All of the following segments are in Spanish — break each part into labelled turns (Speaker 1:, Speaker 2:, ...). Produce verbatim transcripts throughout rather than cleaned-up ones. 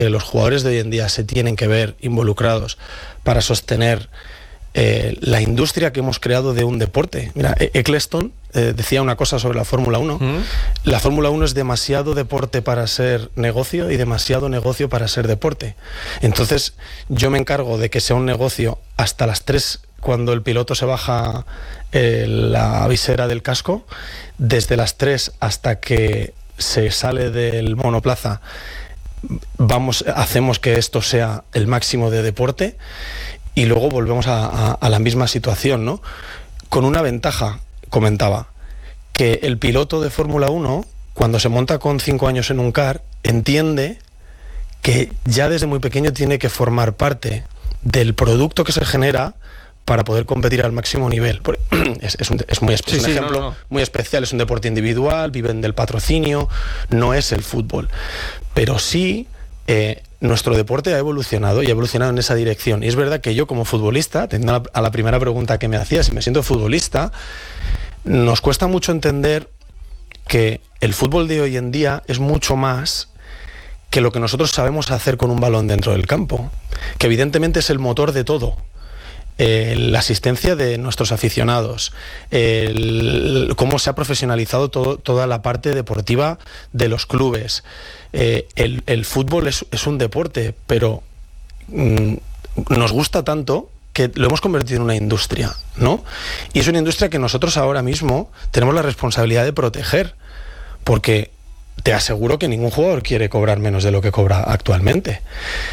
Speaker 1: eh, los jugadores de hoy en día se tienen que ver involucrados para sostener eh, la industria que hemos creado de un deporte. Mira, Eccleston eh, decía una cosa sobre la Fórmula uno. ¿Mm? La Fórmula uno es demasiado deporte para ser negocio y demasiado negocio para ser deporte. Entonces, yo me encargo de que sea un negocio hasta las tres, cuando el piloto se baja eh, la visera del casco, desde las tres hasta que se sale del monoplaza, vamos, hacemos que esto sea el máximo de deporte, y luego volvemos a, a, a la misma situación, ¿no? Con una ventaja, comentaba, que el piloto de Fórmula uno, cuando se monta con cinco años en un kart, entiende que ya desde muy pequeño tiene que formar parte del producto que se genera para poder competir al máximo nivel. Es, es un, es muy, es sí, un sí, ejemplo no, no. muy especial, es un deporte individual, viven del patrocinio, no es el fútbol. Pero sí, eh, nuestro deporte ha evolucionado y ha evolucionado en esa dirección. Y es verdad que yo, como futbolista, teniendo a la, a la primera pregunta que me hacías, si me siento futbolista, nos cuesta mucho entender que el fútbol de hoy en día es mucho más que lo que nosotros sabemos hacer con un balón dentro del campo, que evidentemente es el motor de todo. Eh, la asistencia de nuestros aficionados, el, cómo se ha profesionalizado todo, toda la parte deportiva de los clubes. Eh, el, el fútbol es, es un deporte, pero mm, nos gusta tanto que lo hemos convertido en una industria, ¿no? Y es una industria que nosotros ahora mismo tenemos la responsabilidad de proteger, porque te aseguro que ningún jugador quiere cobrar menos de lo que cobra actualmente.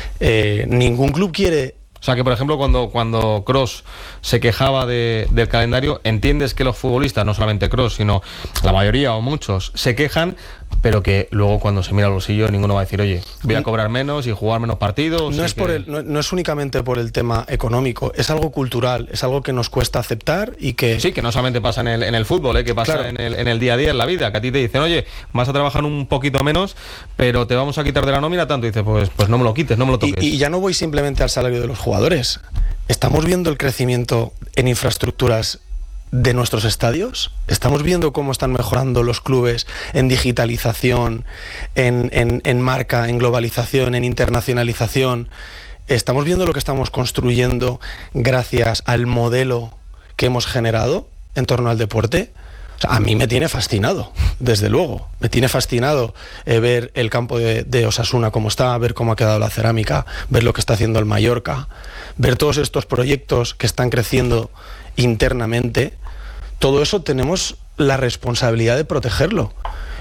Speaker 1: Eh, ningún club quiere...
Speaker 2: O sea que, por ejemplo, cuando, cuando Kroos se quejaba de, del calendario, entiendes que los futbolistas, no solamente Kroos, sino la mayoría o muchos, se quejan, pero que luego cuando se mira al bolsillo ninguno va a decir, oye, voy a cobrar menos y jugar menos partidos.
Speaker 1: No es,
Speaker 2: que...
Speaker 1: por el, no, no es únicamente por el tema económico, es algo cultural, es algo que nos cuesta aceptar y que...
Speaker 2: Sí, que no solamente pasa en el, en el fútbol, ¿eh? Que pasa claro. en, el, en el día a día, en la vida, que a ti te dicen, oye, vas a trabajar un poquito menos, pero te vamos a quitar de la nómina tanto, y dices, pues, pues no me lo quites, no me lo toques.
Speaker 1: Y, y ya no voy simplemente al salario de los jugadores. Estamos viendo el crecimiento en infraestructuras de nuestros estadios, estamos viendo cómo están mejorando los clubes en digitalización, en, en, en marca, en globalización, en internacionalización. Estamos viendo lo que estamos construyendo gracias al modelo que hemos generado en torno al deporte. O sea, a mí me tiene fascinado, desde luego. Me tiene fascinado eh, ver el campo de, de Osasuna cómo está, ver cómo ha quedado la cerámica, ver lo que está haciendo el Mallorca, ver todos estos proyectos que están creciendo internamente. Todo eso tenemos la responsabilidad de protegerlo.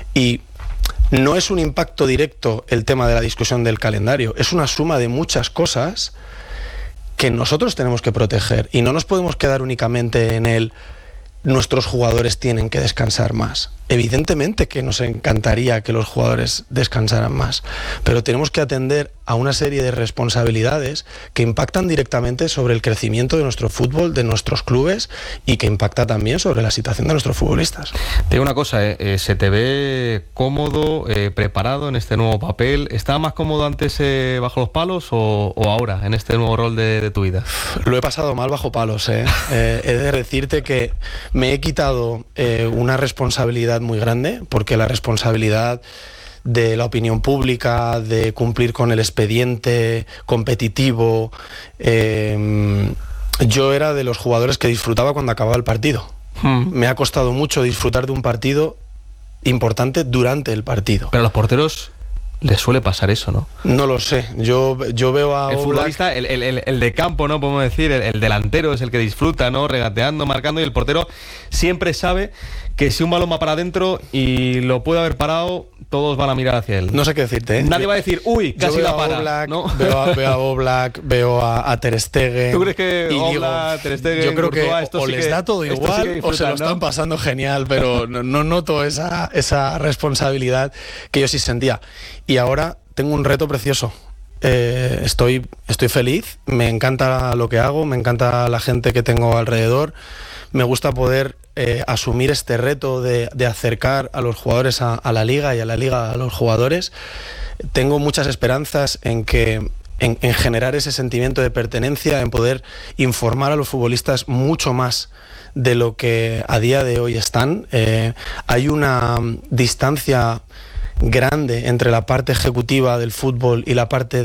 Speaker 1: Y no es un impacto directo el tema de la discusión del calendario, es una suma de muchas cosas que nosotros tenemos que proteger. Y no nos podemos quedar únicamente en el nuestros jugadores tienen que descansar más. Evidentemente que nos encantaría que los jugadores descansaran más, pero tenemos que atender a una serie de responsabilidades que impactan directamente sobre el crecimiento de nuestro fútbol, de nuestros clubes, y que impacta también sobre la situación de nuestros futbolistas.
Speaker 2: Te digo una cosa, eh, eh, se te ve cómodo, eh, preparado en este nuevo papel. ¿Estabas más cómodo antes eh, bajo los palos o, o ahora en este nuevo rol de, de tu vida?
Speaker 1: Lo he pasado mal bajo palos, eh. Eh, he de decirte que me he quitado eh, una responsabilidad muy grande, porque la responsabilidad de la opinión pública, de cumplir con el expediente competitivo, eh, yo era de los jugadores que disfrutaba cuando acababa el partido. Hmm. Me ha costado mucho disfrutar de un partido importante durante el partido.
Speaker 2: Pero los porteros les suele pasar eso, ¿no?
Speaker 1: No lo sé. Yo, yo veo a
Speaker 2: el
Speaker 1: Oblak...
Speaker 2: futbolista, el, el, el de campo, ¿no? Podemos decir, el, el delantero es el que disfruta, ¿no? Regateando, marcando, y el portero siempre sabe que si un balón va para adentro y lo puede haber parado, todos van a mirar hacia él.
Speaker 1: No sé qué decirte, ¿eh?
Speaker 2: Nadie va a decir, uy, casi la para.
Speaker 1: Oblak,
Speaker 2: ¿no?
Speaker 1: Veo a, veo a Oblak, veo a, a Ter Stegen.
Speaker 2: ¿Tú crees que Oblak, Ter Stegen,
Speaker 1: yo creo
Speaker 2: Courtois,
Speaker 1: que
Speaker 2: esto
Speaker 1: o
Speaker 2: sí
Speaker 1: les
Speaker 2: que,
Speaker 1: da todo igual sí o se lo están, ¿no?, pasando genial, pero no, no noto esa, esa responsabilidad que yo sí sentía. Y ahora tengo un reto precioso. Eh, estoy, estoy feliz, me encanta lo que hago, me encanta la gente que tengo alrededor, me gusta poder eh, asumir este reto de, de acercar a los jugadores a, a la liga y a la liga a los jugadores. Tengo muchas esperanzas en que en, en generar ese sentimiento de pertenencia, en poder informar a los futbolistas mucho más de lo que a día de hoy están. Eh, hay una distancia grande entre la parte ejecutiva del fútbol y la parte